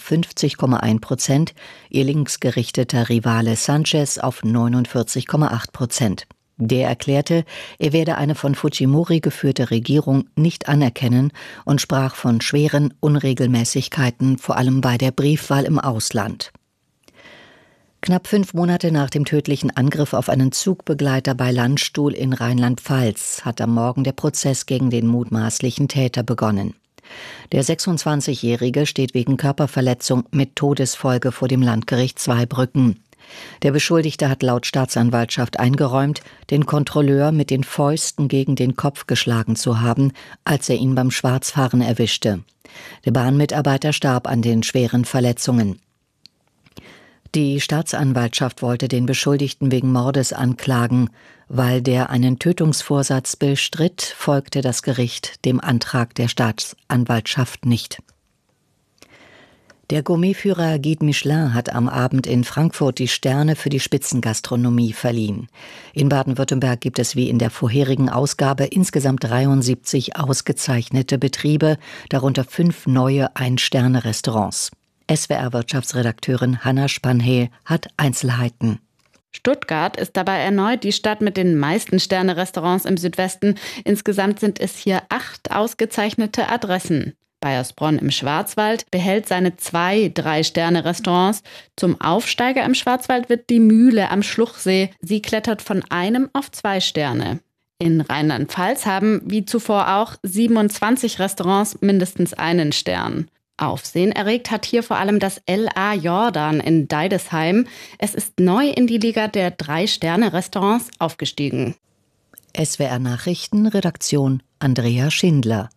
50,1%, ihr linksgerichteter Rivale Sanchez auf 49,8%. Der erklärte, er werde eine von Fujimori geführte Regierung nicht anerkennen und sprach von schweren Unregelmäßigkeiten, vor allem bei der Briefwahl im Ausland. Knapp 5 Monate nach dem tödlichen Angriff auf einen Zugbegleiter bei Landstuhl in Rheinland-Pfalz hat am Morgen der Prozess gegen den mutmaßlichen Täter begonnen. Der 26-Jährige steht wegen Körperverletzung mit Todesfolge vor dem Landgericht Zweibrücken. Der Beschuldigte hat laut Staatsanwaltschaft eingeräumt, den Kontrolleur mit den Fäusten gegen den Kopf geschlagen zu haben, als er ihn beim Schwarzfahren erwischte. Der Bahnmitarbeiter starb an den schweren Verletzungen. Die Staatsanwaltschaft wollte den Beschuldigten wegen Mordes anklagen. Weil der einen Tötungsvorsatz bestritt, folgte das Gericht dem Antrag der Staatsanwaltschaft nicht. Der Gourmetführer Guide Michelin hat am Abend in Frankfurt die Sterne für die Spitzengastronomie verliehen. In Baden-Württemberg gibt es wie in der vorherigen Ausgabe insgesamt 73 ausgezeichnete Betriebe, darunter 5 neue Ein-Sterne-Restaurants. SWR-Wirtschaftsredakteurin Hanna Spanhel hat Einzelheiten. Stuttgart ist dabei erneut die Stadt mit den meisten Sterne-Restaurants im Südwesten. Insgesamt sind es hier 8 ausgezeichnete Adressen. Baiersbronn im Schwarzwald behält seine 2 3-Sterne-Restaurants. Zum Aufsteiger im Schwarzwald wird die Mühle am Schluchsee. Sie klettert von 1 auf 2 Sterne. In Rheinland-Pfalz haben, wie zuvor auch, 27 Restaurants mindestens einen Stern. Aufsehen erregt hat hier vor allem das L.A. Jordan in Deidesheim. Es ist neu in die Liga der 3-Sterne-Restaurants aufgestiegen. SWR Nachrichten, Redaktion Andrea Schindler.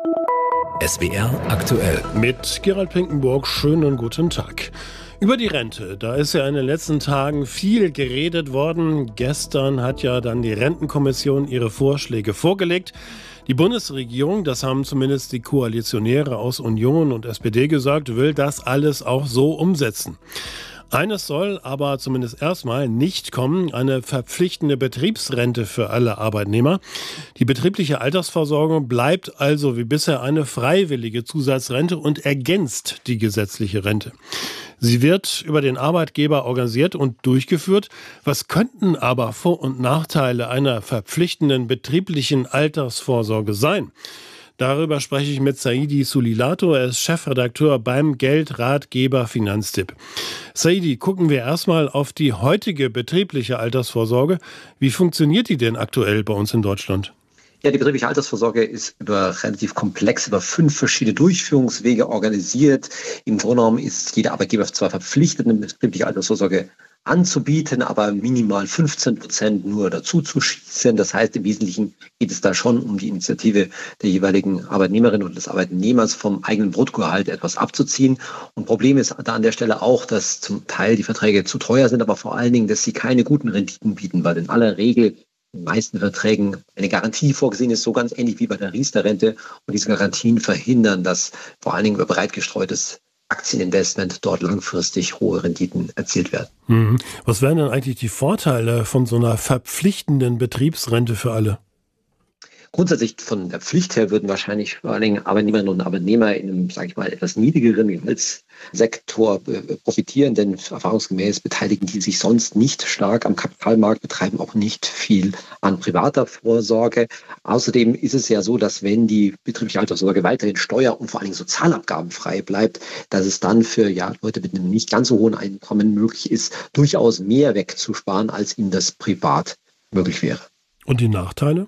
SWR aktuell. Mit Gerald Pinkenburg, schönen guten Tag. Über die Rente, da ist ja in den letzten Tagen viel geredet worden. Gestern hat ja dann die Rentenkommission ihre Vorschläge vorgelegt. Die Bundesregierung, das haben zumindest die Koalitionäre aus Union und SPD gesagt, will das alles auch so umsetzen. Eines soll aber zumindest erstmal nicht kommen, eine verpflichtende Betriebsrente für alle Arbeitnehmer. Die betriebliche Altersvorsorge bleibt also wie bisher eine freiwillige Zusatzrente und ergänzt die gesetzliche Rente. Sie wird über den Arbeitgeber organisiert und durchgeführt. Was könnten aber Vor- und Nachteile einer verpflichtenden betrieblichen Altersvorsorge sein? Darüber spreche ich mit Saidi Sulilato, er ist Chefredakteur beim Geldratgeber Finanztipp. Saidi, gucken wir erstmal auf die heutige betriebliche Altersvorsorge. Wie funktioniert die denn aktuell bei uns in Deutschland? Ja, die betriebliche Altersvorsorge ist relativ komplex über 5 verschiedene Durchführungswege organisiert. Im Grunde genommen ist jeder Arbeitgeber zwar verpflichtet, eine betriebliche Altersvorsorge anzubieten, aber minimal 15% nur dazu zu schießen. Das heißt, im Wesentlichen geht es da schon um die Initiative der jeweiligen Arbeitnehmerin oder des Arbeitnehmers, vom eigenen Bruttogehalt etwas abzuziehen. Und Problem ist da an der Stelle auch, dass zum Teil die Verträge zu teuer sind, aber vor allen Dingen, dass sie keine guten Renditen bieten, weil in aller Regel in den meisten Verträgen eine Garantie vorgesehen ist, so ganz ähnlich wie bei der Riester-Rente. Und diese Garantien verhindern, dass vor allen Dingen über breit gestreutes Aktieninvestment dort langfristig hohe Renditen erzielt werden. Was wären denn eigentlich die Vorteile von so einer verpflichtenden Betriebsrente für alle? Grundsätzlich von der Pflicht her würden wahrscheinlich vor allen Dingen Arbeitnehmerinnen und Arbeitnehmer in einem, sage ich mal, etwas niedrigeren Gehaltssektor profitieren, denn erfahrungsgemäß beteiligen die sich sonst nicht stark am Kapitalmarkt, betreiben auch nicht viel an privater Vorsorge. Außerdem ist es ja so, dass wenn die betriebliche Altersvorsorge weiterhin steuer- und vor allen Dingen sozialabgabenfrei bleibt, dass es dann für Leute mit einem nicht ganz so hohen Einkommen möglich ist, durchaus mehr wegzusparen, als ihnen das privat möglich wäre. Und die Nachteile?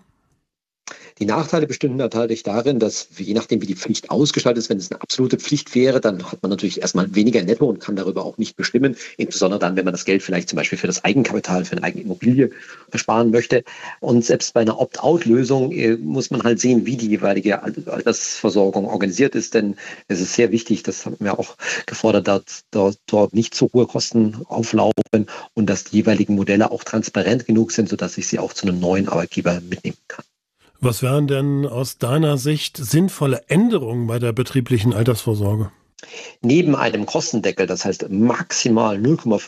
Die Nachteile bestünden natürlich darin, dass je nachdem, wie die Pflicht ausgestaltet ist, wenn es eine absolute Pflicht wäre, dann hat man natürlich erstmal weniger Netto und kann darüber auch nicht bestimmen. Insbesondere dann, wenn man das Geld vielleicht zum Beispiel für das Eigenkapital, für eine eigene Immobilie versparen möchte. Und selbst bei einer Opt-out-Lösung muss man halt sehen, wie die jeweilige Altersversorgung organisiert ist. Denn es ist sehr wichtig, das haben wir auch gefordert, dass dort nicht so hohe Kosten auflaufen und dass die jeweiligen Modelle auch transparent genug sind, sodass ich sie auch zu einem neuen Arbeitgeber mitnehmen kann. Was wären denn aus deiner Sicht sinnvolle Änderungen bei der betrieblichen Altersvorsorge? Neben einem Kostendeckel, das heißt maximal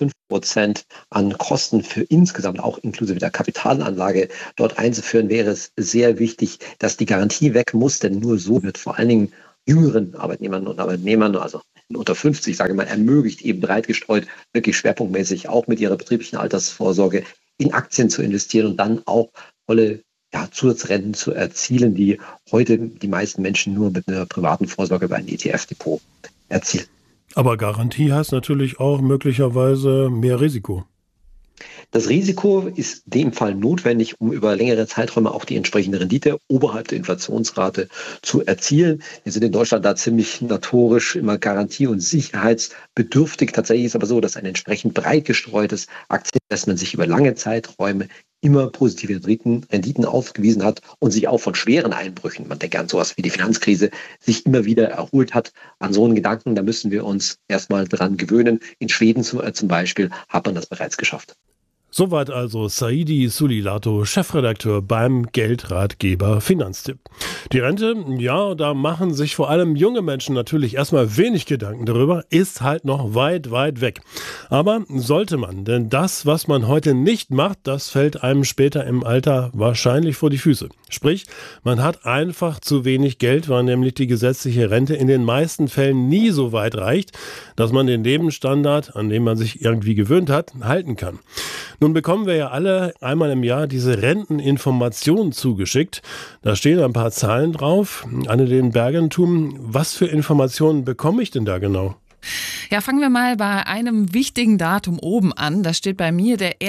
0,5% an Kosten für insgesamt, auch inklusive der Kapitalanlage, dort einzuführen, wäre es sehr wichtig, dass die Garantie weg muss, denn nur so wird vor allen Dingen jüngeren Arbeitnehmern und Arbeitnehmern, also unter 50, sage ich mal, ermöglicht, eben breit gestreut, wirklich schwerpunktmäßig auch mit ihrer betrieblichen Altersvorsorge in Aktien zu investieren und dann auch volle Zusatzrenten zu erzielen, die heute die meisten Menschen nur mit einer privaten Vorsorge über ein ETF-Depot erzielen. Aber Garantie heißt natürlich auch möglicherweise mehr Risiko. Das Risiko ist in dem Fall notwendig, um über längere Zeiträume auch die entsprechende Rendite oberhalb der Inflationsrate zu erzielen. Wir sind in Deutschland da ziemlich notorisch immer garantie- und sicherheitsbedürftig. Tatsächlich ist aber so, dass ein entsprechend breit gestreutes Aktieninvestment sich über lange Zeiträume immer positive Renditen ausgewiesen hat und sich auch von schweren Einbrüchen, man denkt an sowas wie die Finanzkrise, sich immer wieder erholt hat. An so einen Gedanken, da müssen wir uns erstmal dran gewöhnen. In Schweden zum Beispiel hat man das bereits geschafft. Soweit also Saidi Sulilato, Chefredakteur beim Geldratgeber Finanztipp. Die Rente, ja, da machen sich vor allem junge Menschen natürlich erstmal wenig Gedanken darüber, ist halt noch weit, weit weg. Aber sollte man, denn das, was man heute nicht macht, das fällt einem später im Alter wahrscheinlich vor die Füße. Sprich, man hat einfach zu wenig Geld, weil nämlich die gesetzliche Rente in den meisten Fällen nie so weit reicht, dass man den Lebensstandard, an den man sich irgendwie gewöhnt hat, halten kann. Nun bekommen wir ja alle einmal im Jahr diese Renteninformationen zugeschickt. Da stehen ein paar Zahlen drauf. Annelene Bergentum, was für Informationen bekomme ich denn da genau? Ja, fangen wir mal bei einem wichtigen Datum oben an. Da steht bei mir der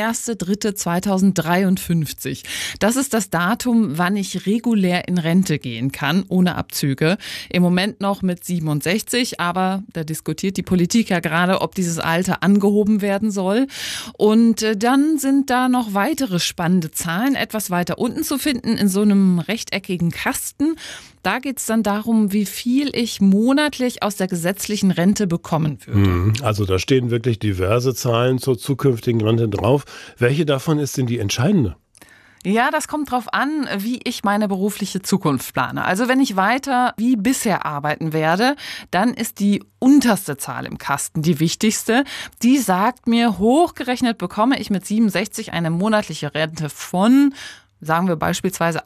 1.3.2053. Das ist das Datum, wann ich regulär in Rente gehen kann, ohne Abzüge. Im Moment noch mit 67, aber da diskutiert die Politik ja gerade, ob dieses Alter angehoben werden soll. Und dann sind da noch weitere spannende Zahlen etwas weiter unten zu finden in so einem rechteckigen Kasten. Da geht es dann darum, wie viel ich monatlich aus der gesetzlichen Rente bekommen würde. Also da stehen wirklich diverse Zahlen zur zukünftigen Rente drauf. Welche davon ist denn die entscheidende? Ja, das kommt drauf an, wie ich meine berufliche Zukunft plane. Also wenn ich weiter wie bisher arbeiten werde, dann ist die unterste Zahl im Kasten die wichtigste. Die sagt mir, hochgerechnet bekomme ich mit 67 eine monatliche Rente von, sagen wir beispielsweise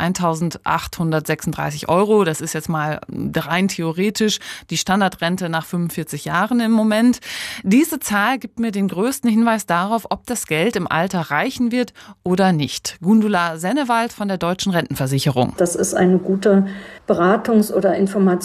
1.836 €. Das ist jetzt mal rein theoretisch die Standardrente nach 45 Jahren im Moment. Diese Zahl gibt mir den größten Hinweis darauf, ob das Geld im Alter reichen wird oder nicht. Gundula Sennewald von der Deutschen Rentenversicherung. Das ist eine gute Beratungs- oder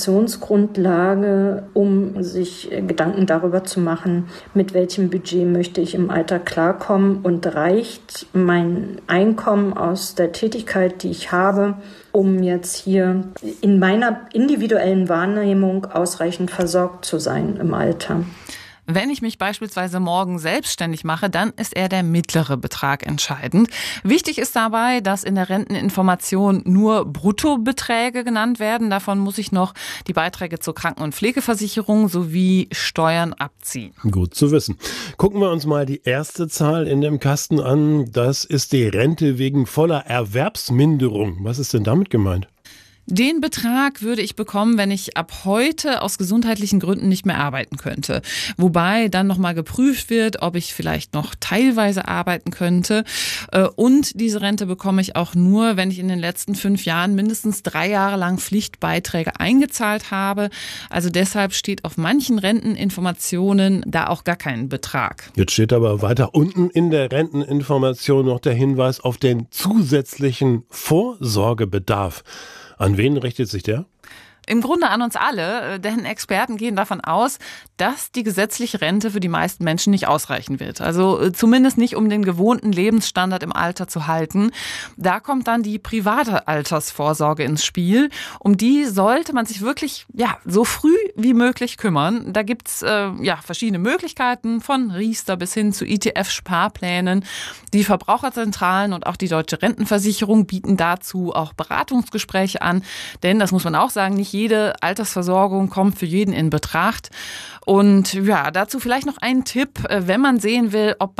Informationsgrundlage, um sich Gedanken darüber zu machen, mit welchem Budget möchte ich im Alter klarkommen und reicht mein Einkommen aus der Tätigkeit, die ich habe, um jetzt hier in meiner individuellen Wahrnehmung ausreichend versorgt zu sein im Alter. Wenn ich mich beispielsweise morgen selbstständig mache, dann ist eher der mittlere Betrag entscheidend. Wichtig ist dabei, dass in der Renteninformation nur Bruttobeträge genannt werden. Davon muss ich noch die Beiträge zur Kranken- und Pflegeversicherung sowie Steuern abziehen. Gut zu wissen. Gucken wir uns mal die erste Zahl in dem Kasten an. Das ist die Rente wegen voller Erwerbsminderung. Was ist denn damit gemeint? Den Betrag würde ich bekommen, wenn ich ab heute aus gesundheitlichen Gründen nicht mehr arbeiten könnte. Wobei dann nochmal geprüft wird, ob ich vielleicht noch teilweise arbeiten könnte. Und diese Rente bekomme ich auch nur, wenn ich in den letzten 5 Jahren mindestens 3 Jahre lang Pflichtbeiträge eingezahlt habe. Also deshalb steht auf manchen Renteninformationen da auch gar kein Betrag. Jetzt steht aber weiter unten in der Renteninformation noch der Hinweis auf den zusätzlichen Vorsorgebedarf. An wen richtet sich der? Im Grunde an uns alle, denn Experten gehen davon aus, dass die gesetzliche Rente für die meisten Menschen nicht ausreichen wird. Also zumindest nicht, um den gewohnten Lebensstandard im Alter zu halten. Da kommt dann die private Altersvorsorge ins Spiel. Um die sollte man sich wirklich so früh wie möglich kümmern. Da gibt's verschiedene Möglichkeiten, von Riester bis hin zu ETF-Sparplänen. Die Verbraucherzentralen und auch die Deutsche Rentenversicherung bieten dazu auch Beratungsgespräche an. Denn, das muss man auch sagen, nicht jede Altersversorgung kommt für jeden in Betracht. Und dazu vielleicht noch ein Tipp, wenn man sehen will, ob man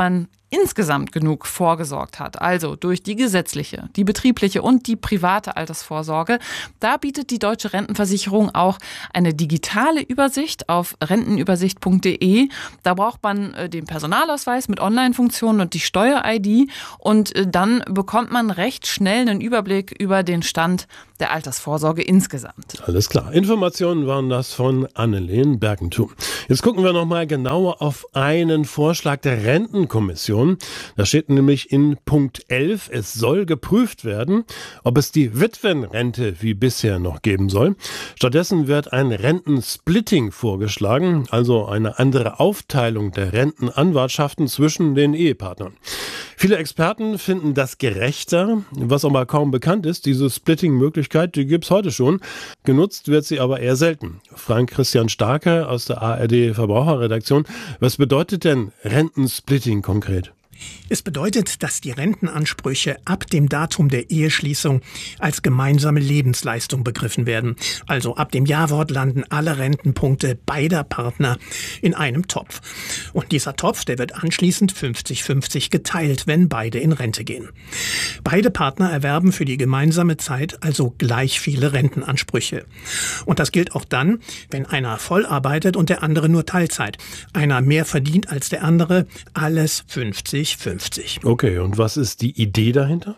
insgesamt genug vorgesorgt hat, also durch die gesetzliche, die betriebliche und die private Altersvorsorge, da bietet die Deutsche Rentenversicherung auch eine digitale Übersicht auf rentenübersicht.de. Da braucht man den Personalausweis mit Online-Funktionen und die Steuer-ID und dann bekommt man recht schnell einen Überblick über den Stand der Altersvorsorge insgesamt. Alles klar. Informationen waren das von Annelien Bergentum. Jetzt gucken wir nochmal genauer auf einen Vorschlag der Rentenkommission. Da steht nämlich in Punkt 11, es soll geprüft werden, ob es die Witwenrente wie bisher noch geben soll. Stattdessen wird ein Rentensplitting vorgeschlagen, also eine andere Aufteilung der Rentenanwartschaften zwischen den Ehepartnern. Viele Experten finden das gerechter, was aber kaum bekannt ist. Diese Splitting-Möglichkeit, die gibt es heute schon. Genutzt wird sie aber eher selten. Frank-Christian Starke aus der ARD Verbraucherredaktion. Was bedeutet denn Rentensplitting konkret? Es bedeutet, dass die Rentenansprüche ab dem Datum der Eheschließung als gemeinsame Lebensleistung begriffen werden. Also ab dem Ja-Wort landen alle Rentenpunkte beider Partner in einem Topf. Und dieser Topf, der wird anschließend 50-50 geteilt, wenn beide in Rente gehen. Beide Partner erwerben für die gemeinsame Zeit also gleich viele Rentenansprüche. Und das gilt auch dann, wenn einer voll arbeitet und der andere nur Teilzeit. Einer mehr verdient als der andere, alles 50-50. Okay, und was ist die Idee dahinter?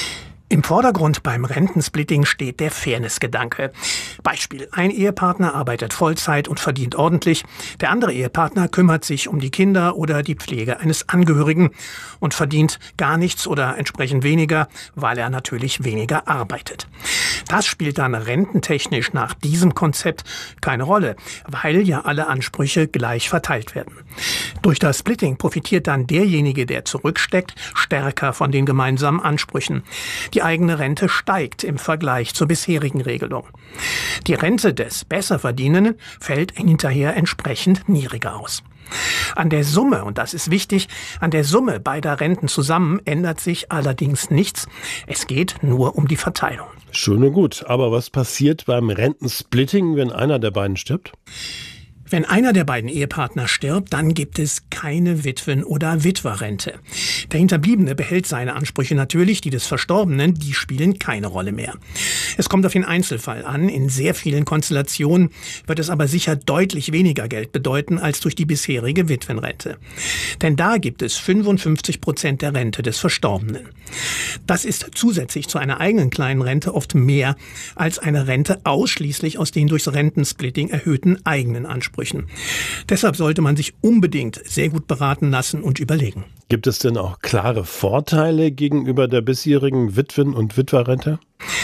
Im Vordergrund beim Rentensplitting steht der Fairness-Gedanke. Beispiel: Ein Ehepartner arbeitet Vollzeit und verdient ordentlich. Der andere Ehepartner kümmert sich um die Kinder oder die Pflege eines Angehörigen und verdient gar nichts oder entsprechend weniger, weil er natürlich weniger arbeitet. Das spielt dann rententechnisch nach diesem Konzept keine Rolle, weil ja alle Ansprüche gleich verteilt werden. Durch das Splitting profitiert dann derjenige, der zurücksteckt, stärker von den gemeinsamen Ansprüchen. Die eigene Rente steigt im Vergleich zur bisherigen Regelung. Die Rente des Besserverdienenden fällt hinterher entsprechend niedriger aus. An der Summe, und das ist wichtig, an der Summe beider Renten zusammen ändert sich allerdings nichts. Es geht nur um die Verteilung. Schön und gut, aber was passiert beim Rentensplitting, wenn einer der beiden stirbt? Wenn einer der beiden Ehepartner stirbt, dann gibt es keine Witwen- oder Witwerrente. Der Hinterbliebene behält seine Ansprüche natürlich, die des Verstorbenen, die spielen keine Rolle mehr. Es kommt auf den Einzelfall an. In sehr vielen Konstellationen wird es aber sicher deutlich weniger Geld bedeuten als durch die bisherige Witwenrente. Denn da gibt es 55% der Rente des Verstorbenen. Das ist zusätzlich zu einer eigenen kleinen Rente oft mehr als eine Rente ausschließlich aus den durchs Rentensplitting erhöhten eigenen Ansprüchen. Deshalb sollte man sich unbedingt sehr gut beraten lassen und überlegen. Gibt es denn auch klare Vorteile gegenüber der bisherigen Witwen- und Witwerrente?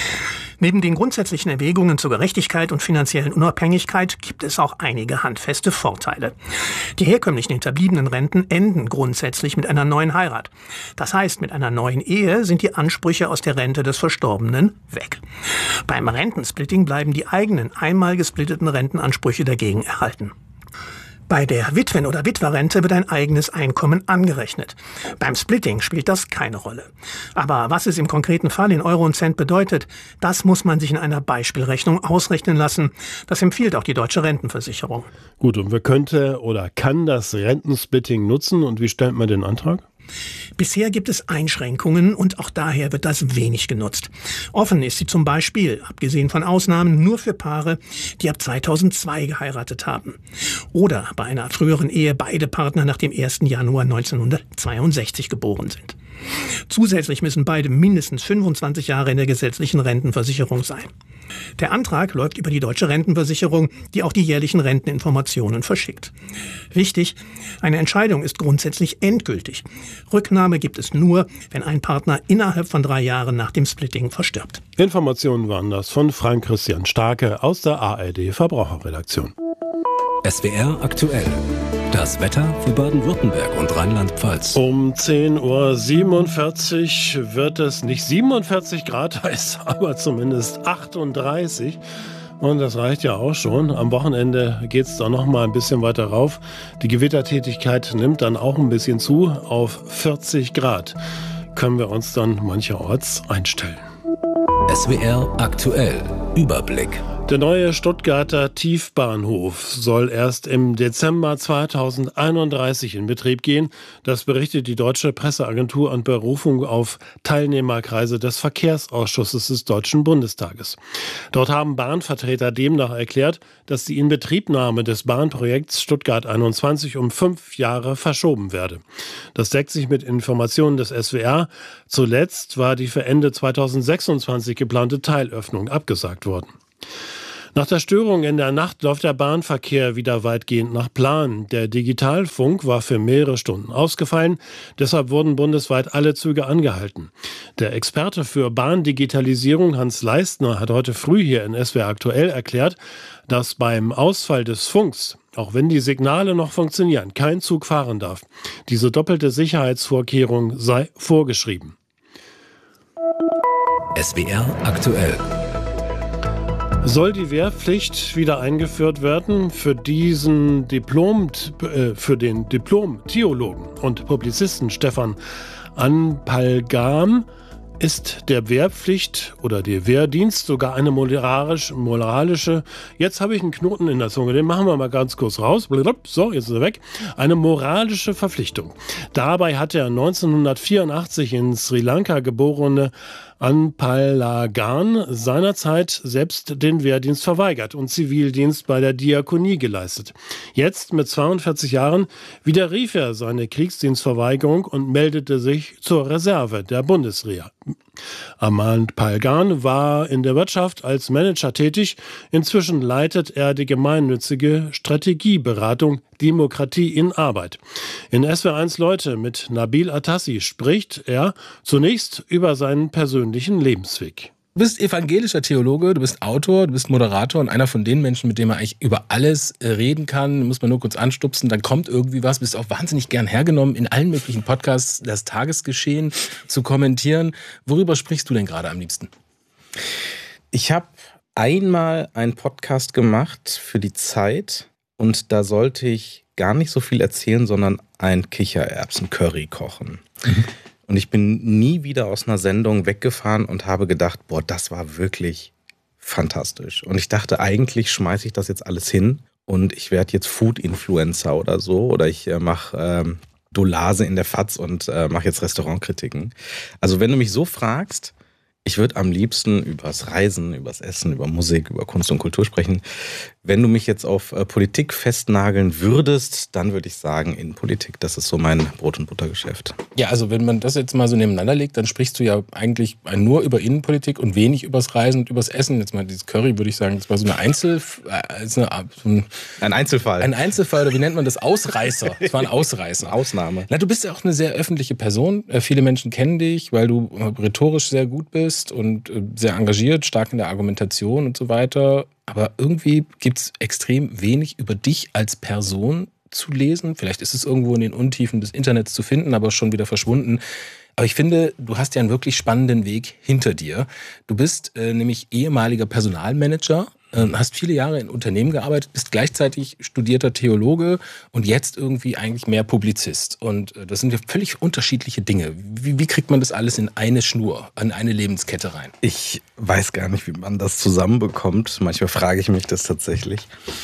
Neben den grundsätzlichen Erwägungen zur Gerechtigkeit und finanziellen Unabhängigkeit gibt es auch einige handfeste Vorteile. Die herkömmlichen hinterbliebenen Renten enden grundsätzlich mit einer neuen Heirat. Das heißt, mit einer neuen Ehe sind die Ansprüche aus der Rente des Verstorbenen weg. Beim Rentensplitting bleiben die eigenen einmal gesplitteten Rentenansprüche dagegen erhalten. Bei der Witwen- oder Witwerrente wird ein eigenes Einkommen angerechnet. Beim Splitting spielt das keine Rolle. Aber was es im konkreten Fall in Euro und Cent bedeutet, das muss man sich in einer Beispielrechnung ausrechnen lassen. Das empfiehlt auch die Deutsche Rentenversicherung. Gut, und wer könnte oder kann das Rentensplitting nutzen und wie stellt man den Antrag? Bisher gibt es Einschränkungen und auch daher wird das wenig genutzt. Offen ist sie zum Beispiel, abgesehen von Ausnahmen, nur für Paare, die ab 2002 geheiratet haben. Oder bei einer früheren Ehe beide Partner nach dem 1. Januar 1962 geboren sind. Zusätzlich müssen beide mindestens 25 Jahre in der gesetzlichen Rentenversicherung sein. Der Antrag läuft über die Deutsche Rentenversicherung, die auch die jährlichen Renteninformationen verschickt. Wichtig, eine Entscheidung ist grundsätzlich endgültig. Rücknahme gibt es nur, wenn ein Partner innerhalb von 3 Jahren nach dem Splitting verstirbt. Informationen waren das von Frank-Christian Starke aus der ARD Verbraucherredaktion. SWR aktuell. Das Wetter für Baden-Württemberg und Rheinland-Pfalz. Um 10:47 Uhr wird es nicht 47 Grad heiß, aber zumindest 38. Und das reicht ja auch schon. Am Wochenende geht es dann noch mal ein bisschen weiter rauf. Die Gewittertätigkeit nimmt dann auch ein bisschen zu. Auf 40 Grad können wir uns dann mancherorts einstellen. SWR aktuell. Überblick. Der neue Stuttgarter Tiefbahnhof soll erst im Dezember 2031 in Betrieb gehen. Das berichtet die Deutsche Presseagentur in Berufung auf Teilnehmerkreise des Verkehrsausschusses des Deutschen Bundestages. Dort haben Bahnvertreter demnach erklärt, dass die Inbetriebnahme des Bahnprojekts Stuttgart 21 um 5 Jahre verschoben werde. Das deckt sich mit Informationen des SWR. Zuletzt war die für Ende 2026 geplante Teilöffnung abgesagt worden. Nach der Störung in der Nacht läuft der Bahnverkehr wieder weitgehend nach Plan. Der Digitalfunk war für mehrere Stunden ausgefallen. Deshalb wurden bundesweit alle Züge angehalten. Der Experte für Bahndigitalisierung Hans Leistner hat heute früh hier in SWR aktuell erklärt, dass beim Ausfall des Funks, auch wenn die Signale noch funktionieren, kein Zug fahren darf. Diese doppelte Sicherheitsvorkehrung sei vorgeschrieben. SWR aktuell. Soll die Wehrpflicht wieder eingeführt werden? Für den Diplom-Theologen und Publizisten Stefan Anpalgam ist der Wehrpflicht oder der Wehrdienst sogar eine moralische, jetzt habe ich einen Knoten in der Zunge, den machen wir mal ganz kurz raus, so, jetzt ist er weg, eine moralische Verpflichtung. Dabei hat der 1984 in Sri Lanka geborene Anpalgam seinerzeit selbst den Wehrdienst verweigert und Zivildienst bei der Diakonie geleistet. Jetzt, mit 42 Jahren, widerrief er seine Kriegsdienstverweigerung und meldete sich zur Reserve der Bundeswehr. Anpalgam war in der Wirtschaft als Manager tätig. Inzwischen leitet er die gemeinnützige Strategieberatung Demokratie in Arbeit. In SWR1 Leute mit Nabil Atassi spricht er zunächst über seinen persönlichen Lebensweg. Du bist evangelischer Theologe, du bist Autor, du bist Moderator und einer von den Menschen, mit denen man eigentlich über alles reden kann. Muss man nur kurz anstupsen, dann kommt irgendwie was. Bist auch wahnsinnig gern hergenommen, in allen möglichen Podcasts das Tagesgeschehen zu kommentieren. Worüber sprichst du denn gerade am liebsten? Ich habe einmal einen Podcast gemacht für die Zeit und da sollte ich gar nicht so viel erzählen, sondern ein Kichererbsen-Curry kochen. Und ich bin nie wieder aus einer Sendung weggefahren und habe gedacht, boah, das war wirklich fantastisch. Und ich dachte, eigentlich schmeiße ich das jetzt alles hin und ich werde jetzt Food-Influencer oder so. Oder ich mache Dolase in der FAZ und mache jetzt Restaurantkritiken. Also wenn du mich so fragst, ich würde am liebsten übers Reisen, übers Essen, über Musik, über Kunst und Kultur sprechen. Wenn du mich jetzt auf Politik festnageln würdest, dann würde ich sagen, Innenpolitik, das ist so mein Brot- und Buttergeschäft. Ja, also wenn man das jetzt mal so nebeneinander legt, dann sprichst du ja eigentlich nur über Innenpolitik und wenig übers Reisen und übers Essen. Jetzt mal dieses Curry, würde ich sagen, das war so ein Einzelfall. Ein Einzelfall, oder wie nennt man das? Ausreißer. Das war ein Ausreißer. Ausnahme. Na, du bist ja auch eine sehr öffentliche Person. Viele Menschen kennen dich, weil du rhetorisch sehr gut bist und sehr engagiert, stark in der Argumentation und so weiter. Aber irgendwie gibt es extrem wenig über dich als Person zu lesen. Vielleicht ist es irgendwo in den Untiefen des Internets zu finden, aber schon wieder verschwunden. Aber ich finde, du hast ja einen wirklich spannenden Weg hinter dir. Du bist nämlich ehemaliger Personalmanager, hast viele Jahre in Unternehmen gearbeitet, bist gleichzeitig studierter Theologe und jetzt irgendwie eigentlich mehr Publizist. Und das sind ja völlig unterschiedliche Dinge. Wie kriegt man das alles in eine Schnur, an eine Lebenskette rein? Ich weiß gar nicht, wie man das zusammenbekommt. Manchmal frage ich mich das tatsächlich.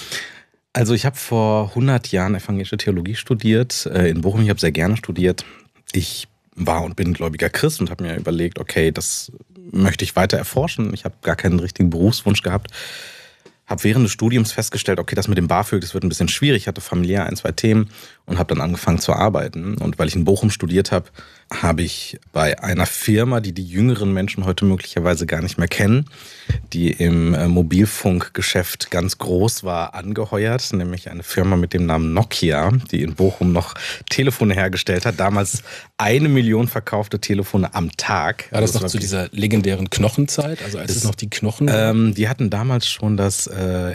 Also ich habe vor 100 Jahren evangelische Theologie studiert in Bochum. Ich habe sehr gerne studiert. Ich war und bin gläubiger Christ und habe mir überlegt, okay, das möchte ich weiter erforschen. Ich habe gar keinen richtigen Berufswunsch gehabt. Habe während des Studiums festgestellt, okay, das mit dem BAföG, das wird ein bisschen schwierig. Ich hatte familiär 1, 2 Themen und habe dann angefangen zu arbeiten. Und weil ich in Bochum studiert habe, habe ich bei einer Firma, die jüngeren Menschen heute möglicherweise gar nicht mehr kennen, die im Mobilfunkgeschäft ganz groß war, angeheuert. Nämlich eine Firma mit dem Namen Nokia, die in Bochum noch Telefone hergestellt hat. Damals 1 Million verkaufte Telefone am Tag. War das noch zu dieser legendären Knochenzeit? Also als es noch die Knochen waren? Die hatten damals schon das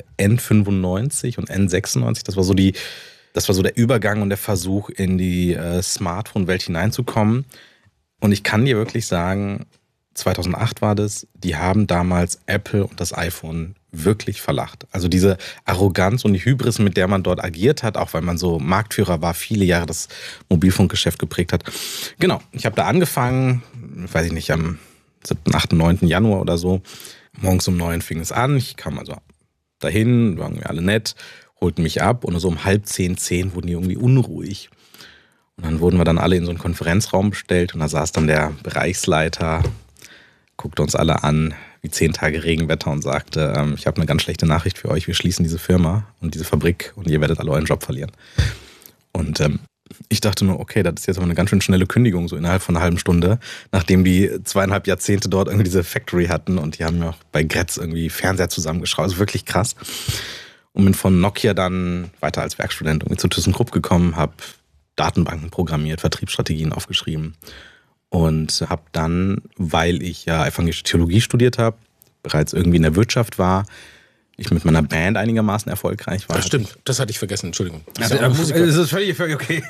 N95 und N96. Das war so der Übergang und der Versuch, in die Smartphone-Welt hineinzukommen. Und ich kann dir wirklich sagen, 2008 war das, die haben damals Apple und das iPhone wirklich verlacht. Also diese Arroganz und die Hybris, mit der man dort agiert hat, auch weil man so Marktführer war, viele Jahre das Mobilfunkgeschäft geprägt hat. Genau, ich habe da angefangen, weiß ich nicht, am 7., 8., 9. Januar oder so. Morgens um 9 fing es an. Ich kam also dahin, waren wir alle nett, holten mich ab und so um 9:30, wurden die irgendwie unruhig. Und dann wurden wir dann alle in so einen Konferenzraum bestellt und da saß dann der Bereichsleiter, guckte uns alle an, wie 10 Tage Regenwetter und sagte, ich habe eine ganz schlechte Nachricht für euch, wir schließen diese Firma und diese Fabrik und ihr werdet alle euren Job verlieren. Und ich dachte nur, okay, das ist jetzt aber eine ganz schön schnelle Kündigung, so innerhalb von einer halben Stunde, nachdem die 2,5 Jahrzehnte dort irgendwie diese Factory hatten und die haben ja auch bei Grätz irgendwie Fernseher zusammengeschraubt, also wirklich krass. Und bin von Nokia dann weiter als Werkstudent irgendwie zu ThyssenKrupp gekommen, habe Datenbanken programmiert, Vertriebsstrategien aufgeschrieben und habe dann, weil ich ja evangelische Theologie studiert habe, bereits irgendwie in der Wirtschaft war, ich mit meiner Band einigermaßen erfolgreich war. Ach, stimmt, das hatte ich vergessen, Entschuldigung. Das ist völlig okay.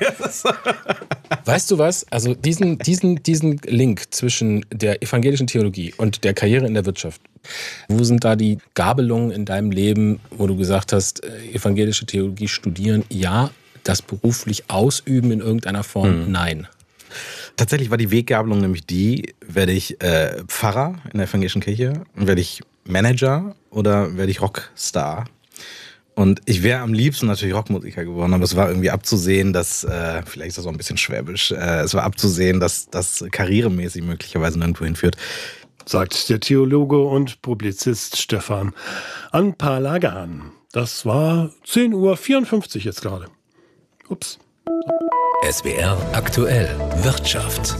Weißt du was? Also diesen Link zwischen der evangelischen Theologie und der Karriere in der Wirtschaft, wo sind da die Gabelungen in deinem Leben, wo du gesagt hast, evangelische Theologie studieren, ja, das beruflich ausüben in irgendeiner Form, nein? Tatsächlich war die Weggabelung nämlich die, werde ich Pfarrer in der evangelischen Kirche, werde ich Manager oder werde ich Rockstar? Und ich wäre am liebsten natürlich Rockmusiker geworden, aber es war irgendwie abzusehen, dass, vielleicht ist das auch ein bisschen schwäbisch, es war abzusehen, dass das karrieremäßig möglicherweise nirgendwo hinführt. Sagt der Theologe und Publizist Stefan Anpalagan. Das war 10:54 Uhr jetzt gerade. Ups. SWR aktuell Wirtschaft.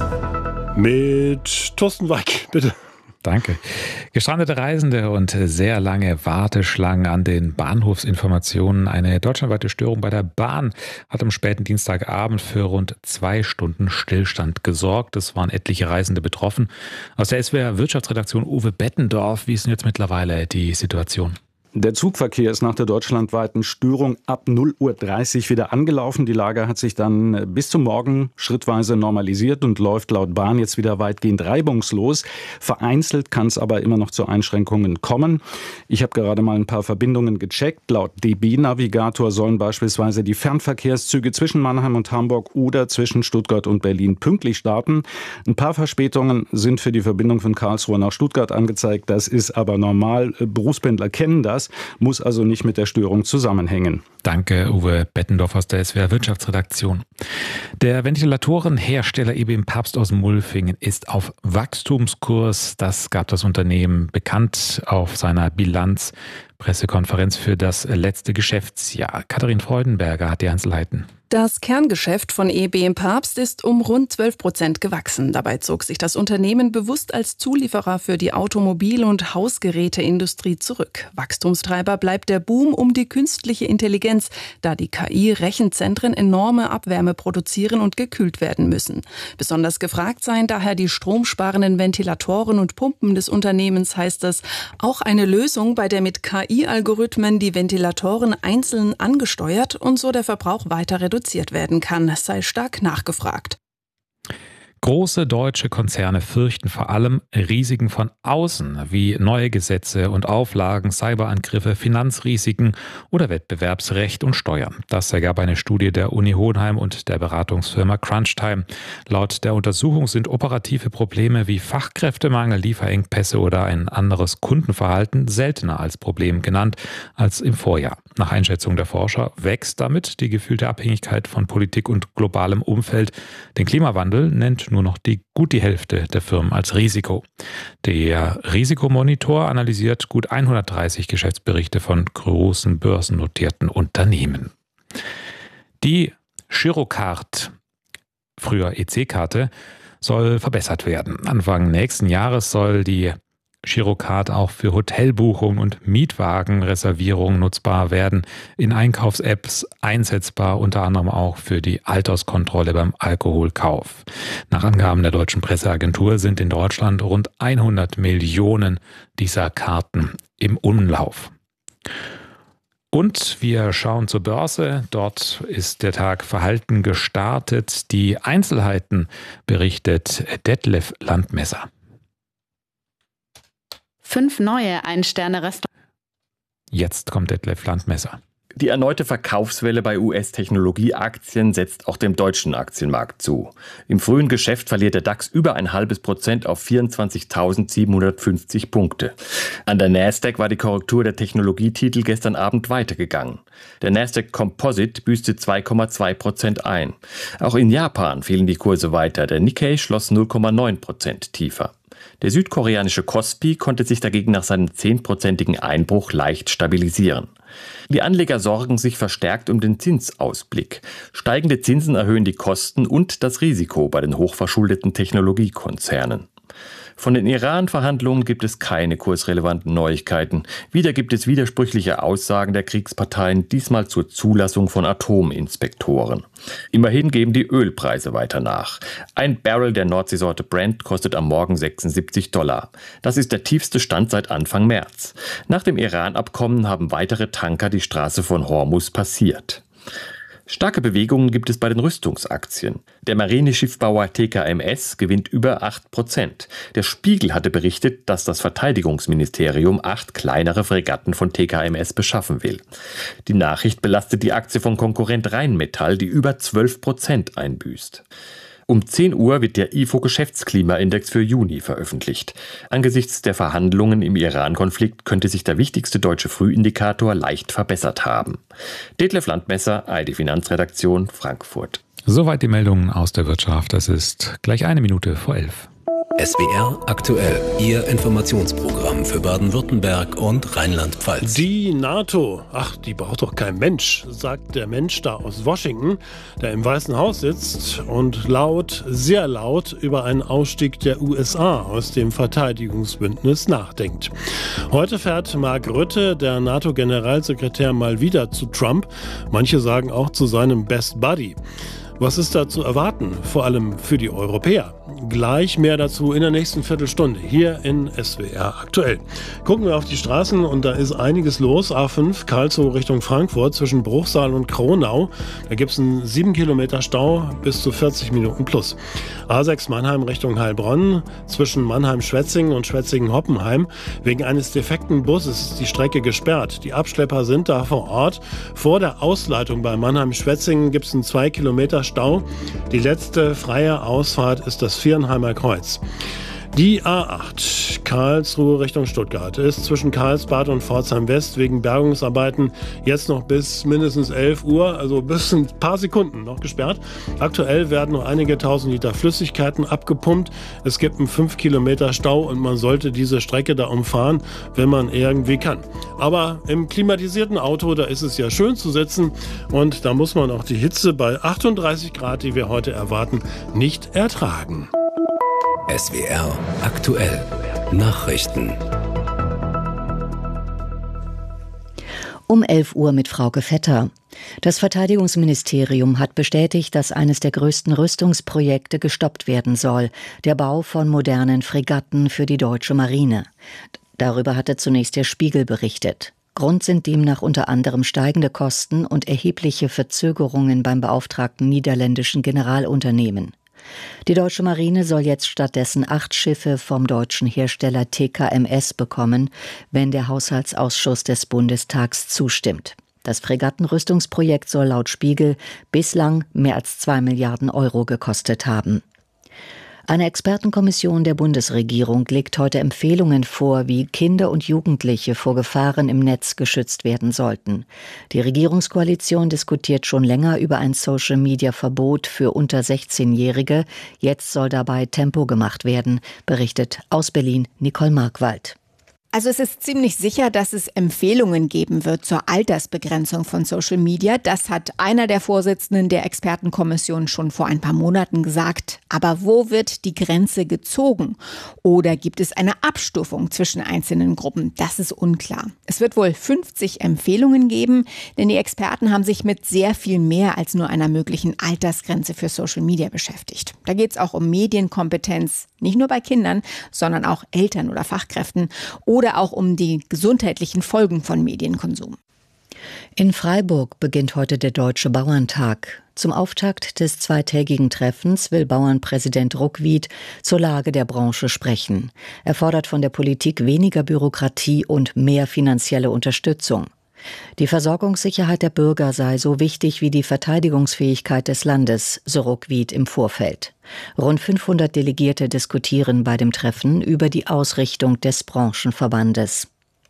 Mit Thorsten Weig, bitte. Danke. Gestrandete Reisende und sehr lange Warteschlangen an den Bahnhofsinformationen. Eine deutschlandweite Störung bei der Bahn hat am späten Dienstagabend für rund 2 Stunden Stillstand gesorgt. Es waren etliche Reisende betroffen. Aus der SWR Wirtschaftsredaktion Uwe Bettendorf. Wie ist denn jetzt mittlerweile die Situation? Der Zugverkehr ist nach der deutschlandweiten Störung ab 0:30 Uhr wieder angelaufen. Die Lage hat sich dann bis zum Morgen schrittweise normalisiert und läuft laut Bahn jetzt wieder weitgehend reibungslos. Vereinzelt kann es aber immer noch zu Einschränkungen kommen. Ich habe gerade mal ein paar Verbindungen gecheckt. Laut DB-Navigator sollen beispielsweise die Fernverkehrszüge zwischen Mannheim und Hamburg oder zwischen Stuttgart und Berlin pünktlich starten. Ein paar Verspätungen sind für die Verbindung von Karlsruhe nach Stuttgart angezeigt. Das ist aber normal. Berufspendler kennen das. Muss also nicht mit der Störung zusammenhängen. Danke, Uwe Bettendorf aus der SWR Wirtschaftsredaktion. Der Ventilatorenhersteller EBM Papst aus Mulfingen ist auf Wachstumskurs. Das gab das Unternehmen bekannt auf seiner Bilanzpressekonferenz für das letzte Geschäftsjahr. Katharin Freudenberger hat die Einzelheiten. Das Kerngeschäft von EBM Papst ist um rund 12% gewachsen. Dabei zog sich das Unternehmen bewusst als Zulieferer für die Automobil- und Hausgeräteindustrie zurück. Wachstumstreiber bleibt der Boom um die künstliche Intelligenz, da die KI-Rechenzentren enorme Abwärme produzieren und gekühlt werden müssen. Besonders gefragt seien daher die stromsparenden Ventilatoren und Pumpen des Unternehmens, heißt es. Auch eine Lösung, bei der mit KI-Algorithmen die Ventilatoren einzeln angesteuert und so der Verbrauch weiter reduziert werden kann, sei stark nachgefragt. Große deutsche Konzerne fürchten vor allem Risiken von außen, wie neue Gesetze und Auflagen, Cyberangriffe, Finanzrisiken oder Wettbewerbsrecht und Steuern. Das ergab eine Studie der Uni Hohenheim und der Beratungsfirma Crunchtime. Laut der Untersuchung sind operative Probleme wie Fachkräftemangel, Lieferengpässe oder ein anderes Kundenverhalten seltener als Problem genannt als im Vorjahr. Nach Einschätzung der Forscher wächst damit die gefühlte Abhängigkeit von Politik und globalem Umfeld. Den Klimawandel nennt nur noch gut die Hälfte der Firmen als Risiko. Der Risikomonitor analysiert gut 130 Geschäftsberichte von großen börsennotierten Unternehmen. Die Girocard, früher EC-Karte, soll verbessert werden. Anfang nächsten Jahres soll die Girocard auch für Hotelbuchungen und Mietwagenreservierungen nutzbar werden, in Einkaufs-Apps einsetzbar, unter anderem auch für die Alterskontrolle beim Alkoholkauf. Nach Angaben der deutschen Presseagentur sind in Deutschland rund 100 Millionen dieser Karten im Umlauf. Und wir schauen zur Börse. Dort ist der Tag verhalten gestartet. Die Einzelheiten berichtet Detlef Landmesser. 5 neue Ein-Sterne-Restaurants. Jetzt kommt Detlef Landmesser. Die erneute Verkaufswelle bei US-Technologieaktien setzt auch dem deutschen Aktienmarkt zu. Im frühen Geschäft verliert der DAX über 0,5% auf 24.750 Punkte. An der Nasdaq war die Korrektur der Technologietitel gestern Abend weitergegangen. Der Nasdaq Composite büßte 2,2% ein. Auch in Japan fielen die Kurse weiter. Der Nikkei schloss 0,9% tiefer. Der südkoreanische Kospi konnte sich dagegen nach seinem 10%igen Einbruch leicht stabilisieren. Die Anleger sorgen sich verstärkt um den Zinsausblick. Steigende Zinsen erhöhen die Kosten und das Risiko bei den hochverschuldeten Technologiekonzernen. Von den Iran-Verhandlungen gibt es keine kursrelevanten Neuigkeiten. Wieder gibt es widersprüchliche Aussagen der Kriegsparteien, diesmal zur Zulassung von Atominspektoren. Immerhin geben die Ölpreise weiter nach. Ein Barrel der Nordseesorte Brent kostet am Morgen $76. Das ist der tiefste Stand seit Anfang März. Nach dem Iran-Abkommen haben weitere Tanker die Straße von Hormuz passiert. Starke Bewegungen gibt es bei den Rüstungsaktien. Der Marineschiffbauer TKMS gewinnt über 8%. Der Spiegel hatte berichtet, dass das Verteidigungsministerium 8 kleinere Fregatten von TKMS beschaffen will. Die Nachricht belastet die Aktie von Konkurrent Rheinmetall, die über 12% einbüßt. Um 10 Uhr wird der IFO-Geschäftsklimaindex für Juni veröffentlicht. Angesichts der Verhandlungen im Iran-Konflikt könnte sich der wichtigste deutsche Frühindikator leicht verbessert haben. Detlef Landmesser, ARD Finanzredaktion, Frankfurt. Soweit die Meldungen aus der Wirtschaft. Es ist gleich 11:01. SWR aktuell, Ihr Informationsprogramm für Baden-Württemberg und Rheinland-Pfalz. Die NATO, die braucht doch kein Mensch, sagt der Mensch da aus Washington, der im Weißen Haus sitzt und sehr laut über einen Ausstieg der USA aus dem Verteidigungsbündnis nachdenkt. Heute fährt Mark Rutte, der NATO-Generalsekretär, mal wieder zu Trump. Manche sagen auch zu seinem Best Buddy. Was ist da zu erwarten, vor allem für die Europäer? Gleich mehr dazu in der nächsten Viertelstunde hier in SWR aktuell. Gucken wir auf die Straßen und da ist einiges los. A5 Karlsruhe Richtung Frankfurt zwischen Bruchsal und Kronau. Da gibt es einen 7 Kilometer Stau bis zu 40 Minuten plus. A6 Mannheim Richtung Heilbronn zwischen Mannheim-Schwetzingen und Schwetzingen-Hoppenheim. Wegen eines defekten Busses ist die Strecke gesperrt. Die Abschlepper sind da vor Ort. Vor der Ausleitung bei Mannheim-Schwetzingen gibt es einen 2 Kilometer Stau. Die letzte freie Ausfahrt ist das Viernheimer Kreuz. Die A8 Karlsruhe Richtung Stuttgart ist zwischen Karlsbad und Pforzheim West wegen Bergungsarbeiten jetzt noch bis mindestens 11 Uhr, also bis ein paar Sekunden noch gesperrt. Aktuell werden noch einige 1000 Liter Flüssigkeiten abgepumpt. Es gibt einen 5 Kilometer Stau und man sollte diese Strecke da umfahren, wenn man irgendwie kann. Aber im klimatisierten Auto, da ist es ja schön zu sitzen und da muss man auch die Hitze bei 38 Grad, die wir heute erwarten, nicht ertragen. SWR aktuell. Nachrichten. Um 11 Uhr mit Frauke Vetter. Das Verteidigungsministerium hat bestätigt, dass eines der größten Rüstungsprojekte gestoppt werden soll, der Bau von modernen Fregatten für die deutsche Marine. Darüber hatte zunächst der Spiegel berichtet. Grund sind demnach unter anderem steigende Kosten und erhebliche Verzögerungen beim beauftragten niederländischen Generalunternehmen. Die deutsche Marine soll jetzt stattdessen 8 Schiffe vom deutschen Hersteller TKMS bekommen, wenn der Haushaltsausschuss des Bundestags zustimmt. Das Fregattenrüstungsprojekt soll laut Spiegel bislang mehr als 2 Milliarden Euro gekostet haben. Eine Expertenkommission der Bundesregierung legt heute Empfehlungen vor, wie Kinder und Jugendliche vor Gefahren im Netz geschützt werden sollten. Die Regierungskoalition diskutiert schon länger über ein Social-Media-Verbot für unter 16-Jährige. Jetzt soll dabei Tempo gemacht werden, berichtet aus Berlin Nicole Markwald. Also es ist ziemlich sicher, dass es Empfehlungen geben wird zur Altersbegrenzung von Social Media. Das hat einer der Vorsitzenden der Expertenkommission schon vor ein paar Monaten gesagt. Aber wo wird die Grenze gezogen? Oder gibt es eine Abstufung zwischen einzelnen Gruppen? Das ist unklar. Es wird wohl 50 Empfehlungen geben, denn die Experten haben sich mit sehr viel mehr als nur einer möglichen Altersgrenze für Social Media beschäftigt. Da geht es auch um Medienkompetenz, nicht nur bei Kindern, sondern auch Eltern oder Fachkräften oder auch um die gesundheitlichen Folgen von Medienkonsum. In Freiburg beginnt heute der Deutsche Bauerntag. Zum Auftakt des zweitägigen Treffens will Bauernpräsident Ruckwied zur Lage der Branche sprechen. Er fordert von der Politik weniger Bürokratie und mehr finanzielle Unterstützung. Die Versorgungssicherheit der Bürger sei so wichtig wie die Verteidigungsfähigkeit des Landes, so Ruckwied im Vorfeld. Rund 500 Delegierte diskutieren bei dem Treffen über die Ausrichtung des Branchenverbandes.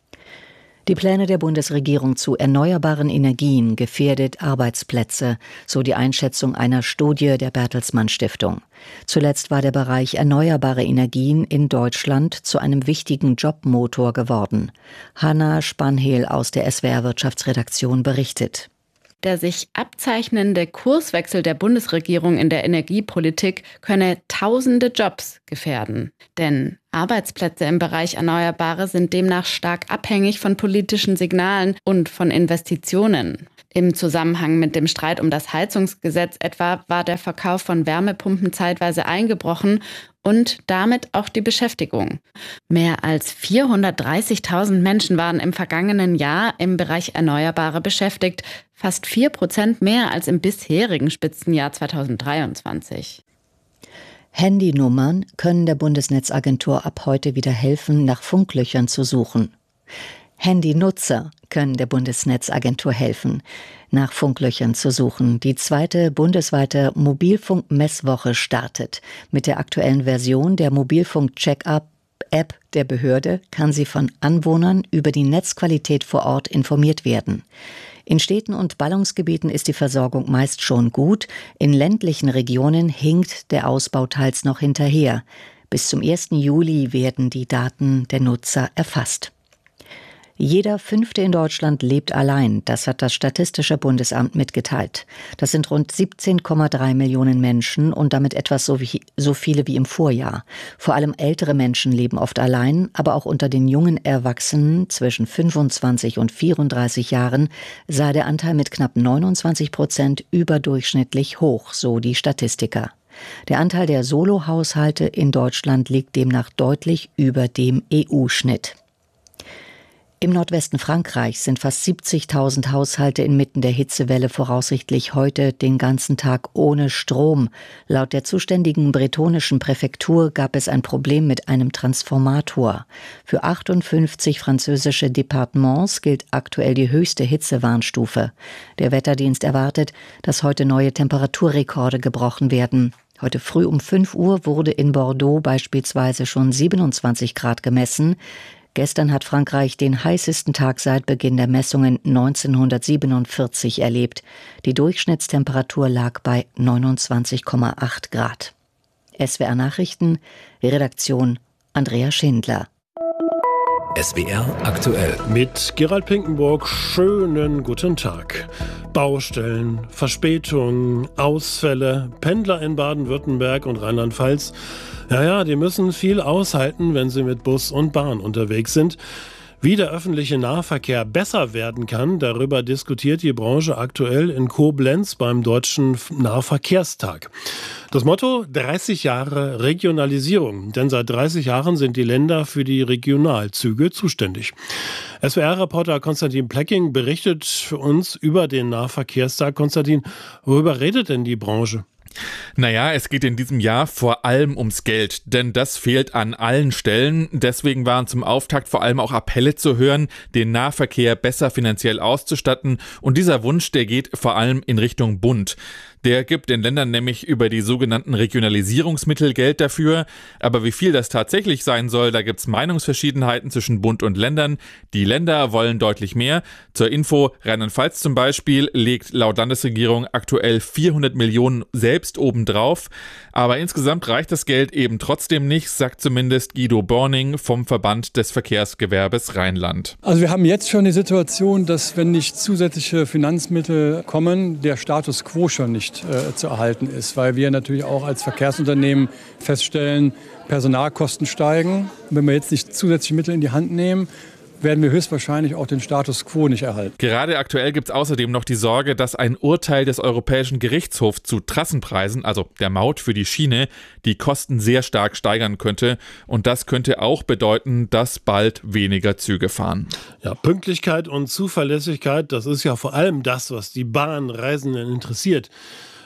Die Pläne der Bundesregierung zu erneuerbaren Energien gefährdet Arbeitsplätze, so die Einschätzung einer Studie der Bertelsmann Stiftung. Zuletzt war der Bereich erneuerbare Energien in Deutschland zu einem wichtigen Jobmotor geworden. Hanna Spanhel aus der SWR Wirtschaftsredaktion berichtet. Der sich abzeichnende Kurswechsel der Bundesregierung in der Energiepolitik könne tausende Jobs gefährden. Denn Arbeitsplätze im Bereich Erneuerbare sind demnach stark abhängig von politischen Signalen und von Investitionen. Im Zusammenhang mit dem Streit um das Heizungsgesetz etwa war der Verkauf von Wärmepumpen zeitweise eingebrochen und damit auch die Beschäftigung. Mehr als 430.000 Menschen waren im vergangenen Jahr im Bereich Erneuerbare beschäftigt, fast 4% mehr als im bisherigen Spitzenjahr 2023. Handynummern können der Bundesnetzagentur ab heute wieder helfen, nach Funklöchern zu suchen. Handynutzer können der Bundesnetzagentur helfen, nach Funklöchern zu suchen. Die zweite bundesweite Mobilfunk-Messwoche startet. Mit der aktuellen Version der Mobilfunk-Check-up-App der Behörde kann sie von Anwohnern über die Netzqualität vor Ort informiert werden. In Städten und Ballungsgebieten ist die Versorgung meist schon gut. In ländlichen Regionen hinkt der Ausbau teils noch hinterher. Bis zum 1. Juli werden die Daten der Nutzer erfasst. Jeder Fünfte in Deutschland lebt allein, das hat das Statistische Bundesamt mitgeteilt. Das sind rund 17,3 Millionen Menschen und damit etwas so viele wie im Vorjahr. Vor allem ältere Menschen leben oft allein, aber auch unter den jungen Erwachsenen zwischen 25 und 34 Jahren sei der Anteil mit knapp 29% überdurchschnittlich hoch, so die Statistiker. Der Anteil der Solohaushalte in Deutschland liegt demnach deutlich über dem EU-Schnitt. Im Nordwesten Frankreichs sind fast 70.000 Haushalte inmitten der Hitzewelle voraussichtlich heute den ganzen Tag ohne Strom. Laut der zuständigen bretonischen Präfektur gab es ein Problem mit einem Transformator. Für 58 französische Departements gilt aktuell die höchste Hitzewarnstufe. Der Wetterdienst erwartet, dass heute neue Temperaturrekorde gebrochen werden. Heute früh um 5 Uhr wurde in Bordeaux beispielsweise schon 27 Grad gemessen. Gestern hat Frankreich den heißesten Tag seit Beginn der Messungen 1947 erlebt. Die Durchschnittstemperatur lag bei 29,8 Grad. SWR Nachrichten, Redaktion Andrea Schindler. SWR aktuell. Mit Gerald Pinkenburg, schönen guten Tag. Baustellen, Verspätungen, Ausfälle, Pendler in Baden-Württemberg und Rheinland-Pfalz. Ja, die müssen viel aushalten, wenn sie mit Bus und Bahn unterwegs sind. Wie der öffentliche Nahverkehr besser werden kann, darüber diskutiert die Branche aktuell in Koblenz beim Deutschen Nahverkehrstag. Das Motto: 30 Jahre Regionalisierung, denn seit 30 Jahren sind die Länder für die Regionalzüge zuständig. SWR-Reporter Konstantin Plecking berichtet für uns über den Nahverkehrstag. Konstantin, worüber redet denn die Branche? Naja, es geht in diesem Jahr vor allem ums Geld, denn das fehlt an allen Stellen. Deswegen waren zum Auftakt vor allem auch Appelle zu hören, den Nahverkehr besser finanziell auszustatten. Und dieser Wunsch, der geht vor allem in Richtung Bund. Der gibt den Ländern nämlich über die sogenannten Regionalisierungsmittel Geld dafür. Aber wie viel das tatsächlich sein soll, da gibt's Meinungsverschiedenheiten zwischen Bund und Ländern. Die Länder wollen deutlich mehr. Zur Info, Rheinland-Pfalz zum Beispiel legt laut Landesregierung aktuell 400 Millionen selbst obendrauf. Aber insgesamt reicht das Geld eben trotzdem nicht, sagt zumindest Guido Borning vom Verband des Verkehrsgewerbes Rheinland. Also wir haben jetzt schon die Situation, dass wenn nicht zusätzliche Finanzmittel kommen, der Status quo schon nicht zu erhalten ist, weil wir natürlich auch als Verkehrsunternehmen feststellen, Personalkosten steigen. Wenn wir jetzt nicht zusätzliche Mittel in die Hand nehmen, werden wir höchstwahrscheinlich auch den Status quo nicht erhalten. Gerade aktuell gibt es außerdem noch die Sorge, dass ein Urteil des Europäischen Gerichtshofs zu Trassenpreisen, also der Maut für die Schiene, die Kosten sehr stark steigern könnte. Und das könnte auch bedeuten, dass bald weniger Züge fahren. Ja, Pünktlichkeit und Zuverlässigkeit, das ist ja vor allem das, was die Bahnreisenden interessiert.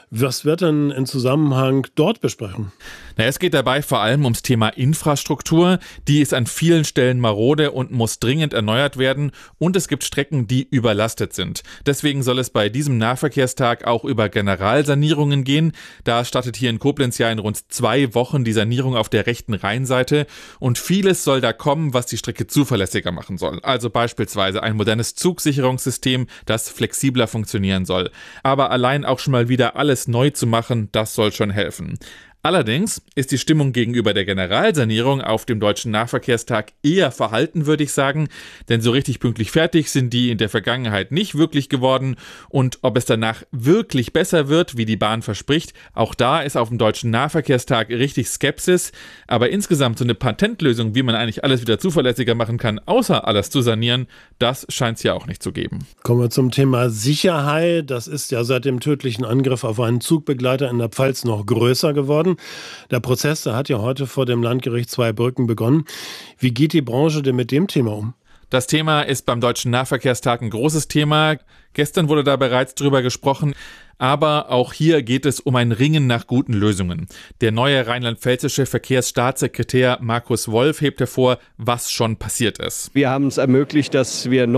Was wird denn im Zusammenhang dort besprochen? Es geht dabei vor allem ums Thema Infrastruktur. Die ist an vielen Stellen marode und muss dringend erneuert werden. Und es gibt Strecken, die überlastet sind. Deswegen soll es bei diesem Nahverkehrstag auch über Generalsanierungen gehen. Da startet hier in Koblenz ja in rund 2 Wochen die Sanierung auf der rechten Rheinseite. Und vieles soll da kommen, was die Strecke zuverlässiger machen soll. Also beispielsweise ein modernes Zugsicherungssystem, das flexibler funktionieren soll. Aber allein auch schon mal wieder alles neu zu machen, das soll schon helfen. Allerdings ist die Stimmung gegenüber der Generalsanierung auf dem Deutschen Nahverkehrstag eher verhalten, würde ich sagen, denn so richtig pünktlich fertig sind die in der Vergangenheit nicht wirklich geworden und ob es danach wirklich besser wird, wie die Bahn verspricht, auch da ist auf dem Deutschen Nahverkehrstag richtig Skepsis, aber insgesamt so eine Patentlösung, wie man eigentlich alles wieder zuverlässiger machen kann, außer alles zu sanieren, das scheint es ja auch nicht zu geben. Kommen wir zum Thema Sicherheit. Das ist ja seit dem tödlichen Angriff auf einen Zugbegleiter in der Pfalz noch größer geworden. Der Prozess, der hat ja heute vor dem Landgericht Zweibrücken begonnen. Wie geht die Branche denn mit dem Thema um? Das Thema ist beim Deutschen Nahverkehrstag ein großes Thema. Gestern wurde da bereits drüber gesprochen. Aber auch hier geht es um ein Ringen nach guten Lösungen. Der neue rheinland-pfälzische Verkehrsstaatssekretär Markus Wolf hebt hervor, was schon passiert ist. Wir haben es ermöglicht, dass wir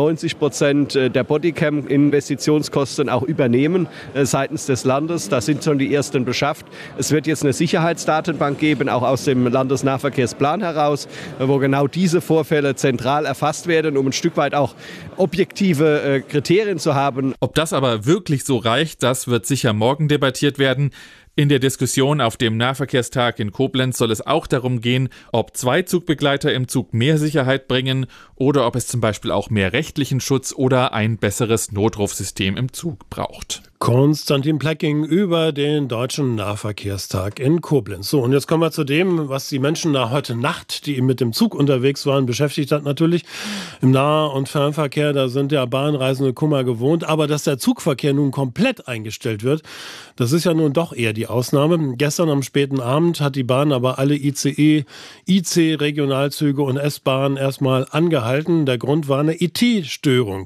90% der Bodycam-Investitionskosten auch übernehmen seitens des Landes. Da sind schon die ersten beschafft. Es wird jetzt eine Sicherheitsdatenbank geben, auch aus dem Landesnahverkehrsplan heraus, wo genau diese Vorfälle zentral erfasst werden, um ein Stück weit auch objektive Kriterien zu haben. Ob das aber wirklich so reicht, das wird sicher morgen debattiert werden. In der Diskussion auf dem Nahverkehrstag in Koblenz soll es auch darum gehen, ob 2 Zugbegleiter im Zug mehr Sicherheit bringen oder ob es zum Beispiel auch mehr rechtlichen Schutz oder ein besseres Notrufsystem im Zug braucht. Konstantin Plecking über den Deutschen Nahverkehrstag in Koblenz. So, und jetzt kommen wir zu dem, was die Menschen da heute Nacht, die mit dem Zug unterwegs waren, beschäftigt hat natürlich. Im Nah- und Fernverkehr, da sind ja Bahnreisende Kummer gewohnt. Aber dass der Zugverkehr nun komplett eingestellt wird, das ist ja nun doch eher die Ausnahme. Gestern am späten Abend hat die Bahn aber alle ICE, IC, Regionalzüge und S-Bahnen erstmal angehalten. Der Grund war eine IT-Störung.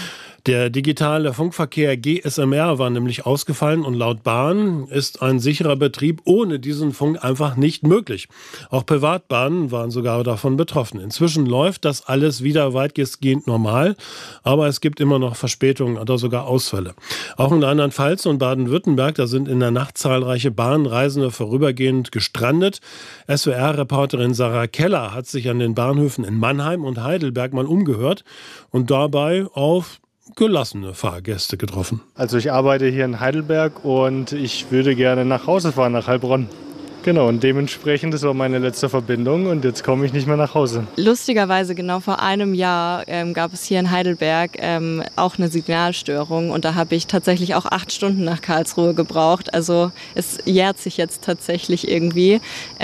Der digitale Funkverkehr GSMR war nämlich ausgefallen und laut Bahn ist ein sicherer Betrieb ohne diesen Funk einfach nicht möglich. Auch Privatbahnen waren sogar davon betroffen. Inzwischen läuft das alles wieder weitgehend normal, aber es gibt immer noch Verspätungen oder sogar Ausfälle. Auch in Rheinland-Pfalz und Baden-Württemberg, da sind in der Nacht zahlreiche Bahnreisende vorübergehend gestrandet. SWR-Reporterin Sarah Keller hat sich an den Bahnhöfen in Mannheim und Heidelberg mal umgehört und dabei auf gelassene Fahrgäste getroffen. Also ich arbeite hier in Heidelberg und ich würde gerne nach Hause fahren, nach Heilbronn. Genau, und dementsprechend, das war meine letzte Verbindung und jetzt komme ich nicht mehr nach Hause. Lustigerweise, genau vor einem Jahr gab es hier in Heidelberg auch eine Signalstörung und da habe ich tatsächlich auch 8 Stunden nach Karlsruhe gebraucht. Also es jährt sich jetzt tatsächlich irgendwie.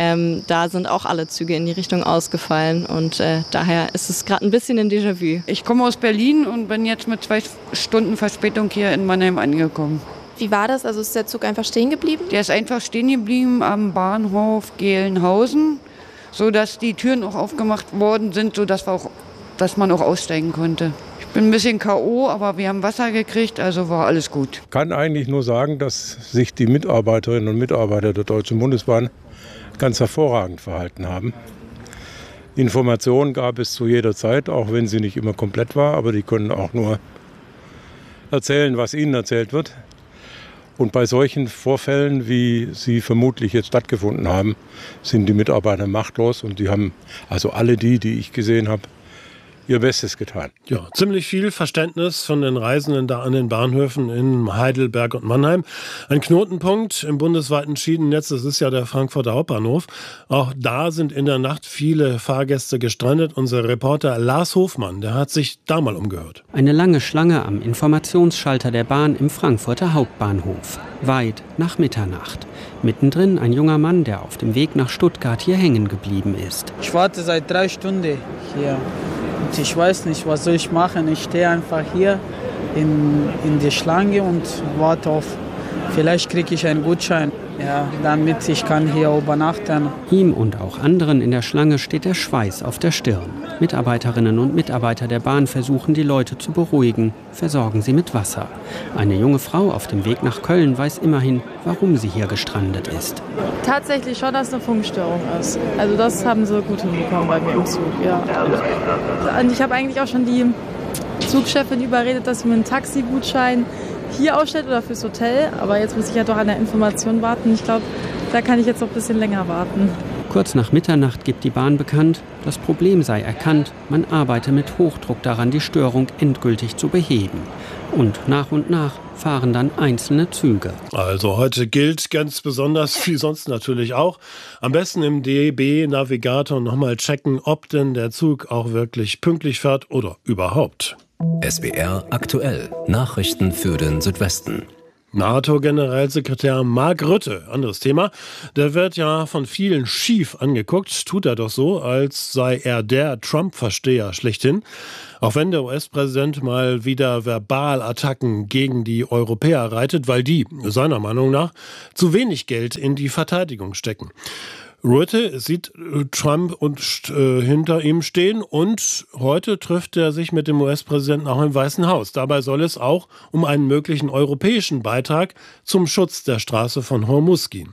Da sind auch alle Züge in die Richtung ausgefallen und daher ist es gerade ein bisschen ein Déjà-vu. Ich komme aus Berlin und bin jetzt mit 2 Stunden Verspätung hier in Mannheim angekommen. Wie war das? Also ist der Zug einfach stehen geblieben? Der ist einfach stehen geblieben am Bahnhof Gelnhausen, sodass die Türen auch aufgemacht worden sind, sodass man auch aussteigen konnte. Ich bin ein bisschen K.O., aber wir haben Wasser gekriegt, also war alles gut. Ich kann eigentlich nur sagen, dass sich die Mitarbeiterinnen und Mitarbeiter der Deutschen Bundesbahn ganz hervorragend verhalten haben. Informationen gab es zu jeder Zeit, auch wenn sie nicht immer komplett war, aber die können auch nur erzählen, was ihnen erzählt wird. Und bei solchen Vorfällen, wie sie vermutlich jetzt stattgefunden haben, sind die Mitarbeiter machtlos und die haben, also alle die ich gesehen habe, ihr Bestes getan. Ja, ziemlich viel Verständnis von den Reisenden da an den Bahnhöfen in Heidelberg und Mannheim. Ein Knotenpunkt im bundesweiten Schienennetz, das ist ja der Frankfurter Hauptbahnhof. Auch da sind in der Nacht viele Fahrgäste gestrandet. Unser Reporter Lars Hofmann, der hat sich da mal umgehört. Eine lange Schlange am Informationsschalter der Bahn im Frankfurter Hauptbahnhof. Weit nach Mitternacht. Mittendrin ein junger Mann, der auf dem Weg nach Stuttgart hier hängen geblieben ist. Ich warte seit 3 Stunden hier. Und ich weiß nicht, was soll ich machen. Ich stehe einfach hier in der Schlange und warte auf, vielleicht kriege ich einen Gutschein. ja, damit ich kann hier übernachten. Ihm und auch anderen in der Schlange steht der Schweiß auf der Stirn. Mitarbeiterinnen und Mitarbeiter der Bahn versuchen, die Leute zu beruhigen, versorgen sie mit Wasser. Eine junge Frau auf dem Weg nach Köln weiß immerhin, warum sie hier gestrandet ist. Tatsächlich schon, dass es eine Funkstörung ist. Also das haben sie gut hinbekommen bei mir im Zug, ja. Und ich habe eigentlich auch schon die Zugchefin überredet, dass sie mir einen Taxigutschein hier ausstellt oder fürs Hotel. Aber jetzt muss ich ja doch an der Information warten. Ich glaube, da kann ich jetzt noch ein bisschen länger warten. Kurz nach Mitternacht gibt die Bahn bekannt, das Problem sei erkannt, man arbeite mit Hochdruck daran, die Störung endgültig zu beheben. Und nach fahren dann einzelne Züge. Also heute gilt ganz besonders, wie sonst natürlich auch, am besten im DB-Navigator nochmal checken, ob denn der Zug auch wirklich pünktlich fährt oder überhaupt. SWR aktuell. Nachrichten für den Südwesten. NATO-Generalsekretär Mark Rutte, anderes Thema, der wird ja von vielen schief angeguckt, tut er doch so, als sei er der Trump-Versteher schlechthin. Auch wenn der US-Präsident mal wieder Verbalattacken gegen die Europäer reitet, weil die, seiner Meinung nach, zu wenig Geld in die Verteidigung stecken. Rutte sieht Trump und hinter ihm stehen und heute trifft er sich mit dem US-Präsidenten auch im Weißen Haus. Dabei soll es auch um einen möglichen europäischen Beitrag zum Schutz der Straße von Hormuz gehen.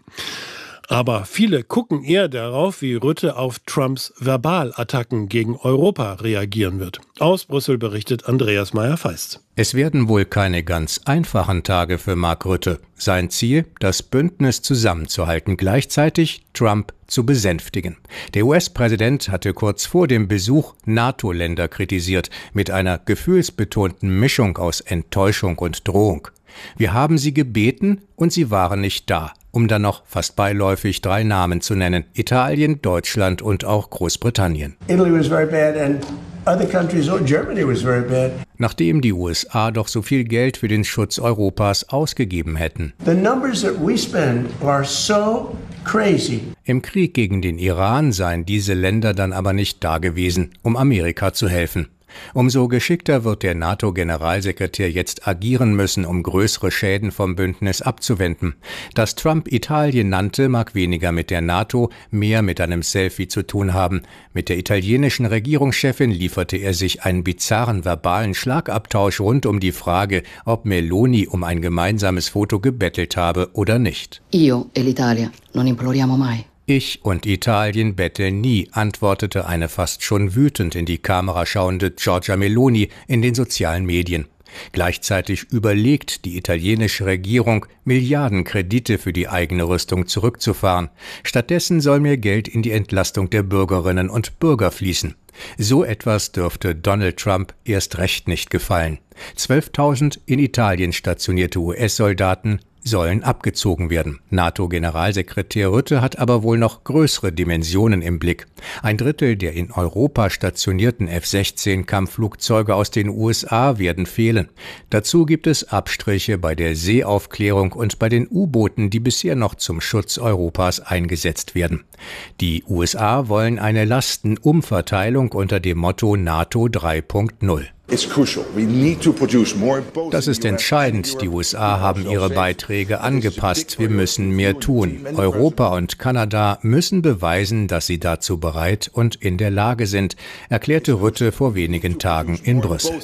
Aber viele gucken eher darauf, wie Rutte auf Trumps Verbalattacken gegen Europa reagieren wird. Aus Brüssel berichtet Andreas Meyer-Feist. Es werden wohl keine ganz einfachen Tage für Mark Rutte. Sein Ziel, das Bündnis zusammenzuhalten, gleichzeitig Trump zu besänftigen. Der US-Präsident hatte kurz vor dem Besuch NATO-Länder kritisiert, mit einer gefühlsbetonten Mischung aus Enttäuschung und Drohung. Wir haben sie gebeten und sie waren nicht da, um dann noch fast beiläufig 3 Namen zu nennen: Italien, Deutschland und auch Großbritannien. Italy was very bad and other countries, Germany was very bad. Nachdem die USA doch so viel Geld für den Schutz Europas ausgegeben hätten. The numbers that we spend are so crazy. Im Krieg gegen den Iran seien diese Länder dann aber nicht da gewesen, um Amerika zu helfen. Umso geschickter wird der NATO-Generalsekretär jetzt agieren müssen, um größere Schäden vom Bündnis abzuwenden. Dass Trump Italien nannte, mag weniger mit der NATO, mehr mit einem Selfie zu tun haben. Mit der italienischen Regierungschefin lieferte er sich einen bizarren verbalen Schlagabtausch rund um die Frage, ob Meloni um ein gemeinsames Foto gebettelt habe oder nicht. Io e l'Italia non imploriamo mai. Ich und Italien betteln nie, antwortete eine fast schon wütend in die Kamera schauende Giorgia Meloni in den sozialen Medien. Gleichzeitig überlegt die italienische Regierung, Milliardenkredite für die eigene Rüstung zurückzufahren. Stattdessen soll mehr Geld in die Entlastung der Bürgerinnen und Bürger fließen. So etwas dürfte Donald Trump erst recht nicht gefallen. 12.000 in Italien stationierte US-Soldaten sollen abgezogen werden. NATO-Generalsekretär Rutte hat aber wohl noch größere Dimensionen im Blick. 1/3 der in Europa stationierten F-16-Kampfflugzeuge aus den USA werden fehlen. Dazu gibt es Abstriche bei der Seeaufklärung und bei den U-Booten, die bisher noch zum Schutz Europas eingesetzt werden. Die USA wollen eine Lastenumverteilung unter dem Motto NATO 3.0. Das ist entscheidend. Die USA haben ihre Beiträge angepasst. Wir müssen mehr tun. Europa und Kanada müssen beweisen, dass sie dazu bereit und in der Lage sind, erklärte Rutte vor wenigen Tagen in Brüssel.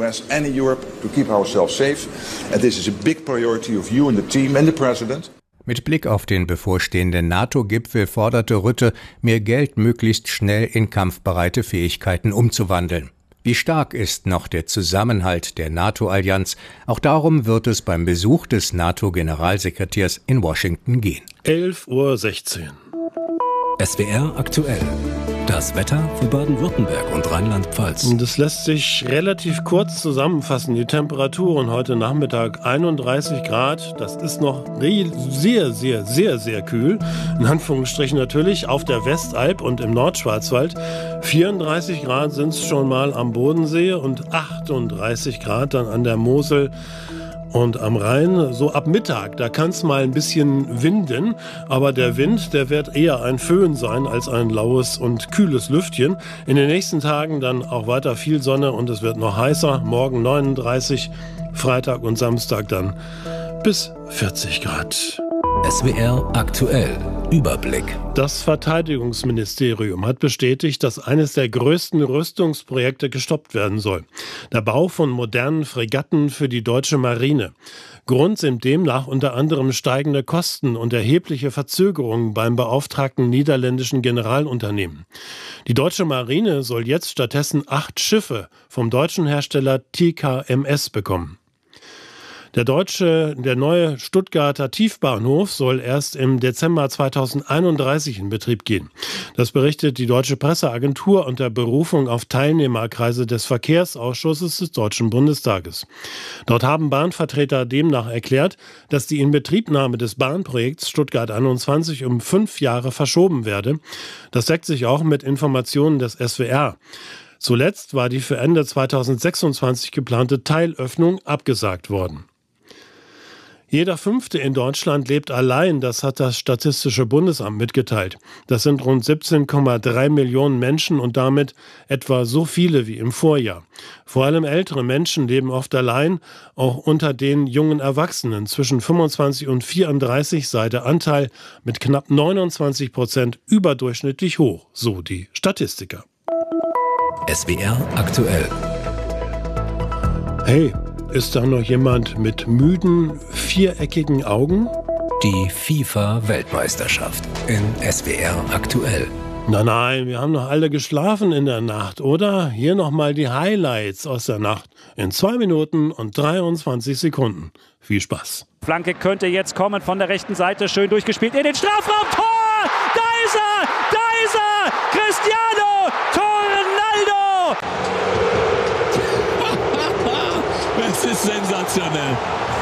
Mit Blick auf den bevorstehenden NATO-Gipfel forderte Rutte, mehr Geld möglichst schnell in kampfbereite Fähigkeiten umzuwandeln. Wie stark ist noch der Zusammenhalt der NATO-Allianz? Auch darum wird es beim Besuch des NATO-Generalsekretärs in Washington gehen. 11:16 Uhr. SWR aktuell. Das Wetter für Baden-Württemberg und Rheinland-Pfalz. Das lässt sich relativ kurz zusammenfassen. Die Temperaturen heute Nachmittag 31 Grad. Das ist noch sehr, sehr, sehr, sehr kühl. In Anführungsstrichen natürlich auf der Westalb und im Nordschwarzwald. 34 Grad sind es schon mal am Bodensee und 38 Grad dann an der Mosel. Und am Rhein, so ab Mittag, da kann es mal ein bisschen winden, aber der Wind, der wird eher ein Föhn sein als ein laues und kühles Lüftchen. In den nächsten Tagen dann auch weiter viel Sonne und es wird noch heißer. Morgen 39, Freitag und Samstag dann bis 40 Grad. SWR aktuell. Überblick. Das Verteidigungsministerium hat bestätigt, dass eines der größten Rüstungsprojekte gestoppt werden soll. Der Bau von modernen Fregatten für die deutsche Marine. Grund sind demnach unter anderem steigende Kosten und erhebliche Verzögerungen beim beauftragten niederländischen Generalunternehmen. Die deutsche Marine soll jetzt stattdessen 8 Schiffe vom deutschen Hersteller TKMS bekommen. Der neue Stuttgarter Tiefbahnhof soll erst im Dezember 2031 in Betrieb gehen. Das berichtet die Deutsche Presseagentur unter Berufung auf Teilnehmerkreise des Verkehrsausschusses des Deutschen Bundestages. Dort haben Bahnvertreter demnach erklärt, dass die Inbetriebnahme des Bahnprojekts Stuttgart 21 um 5 Jahre verschoben werde. Das deckt sich auch mit Informationen des SWR. Zuletzt war die für Ende 2026 geplante Teilöffnung abgesagt worden. Jeder Fünfte in Deutschland lebt allein, das hat das Statistische Bundesamt mitgeteilt. Das sind rund 17,3 Millionen Menschen und damit etwa so viele wie im Vorjahr. Vor allem ältere Menschen leben oft allein, auch unter den jungen Erwachsenen. Zwischen 25 und 34 sei der Anteil mit knapp 29% überdurchschnittlich hoch, so die Statistiker. SWR aktuell. Hey, ist da noch jemand mit müden, viereckigen Augen? Die FIFA-Weltmeisterschaft in SWR aktuell. Nein, wir haben noch alle geschlafen in der Nacht, oder? Hier nochmal die Highlights aus der Nacht in 2 Minuten und 23 Sekunden. Viel Spaß. Flanke könnte jetzt kommen von der rechten Seite, schön durchgespielt in den Strafraum. Tor! Da ist er! Da ist er! Cristiano! Ronaldo! Das ist sensationell.